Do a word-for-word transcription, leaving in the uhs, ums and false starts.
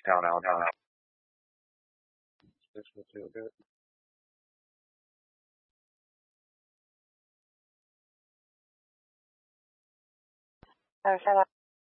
town out. Town out. This will do it. Oh, shut up.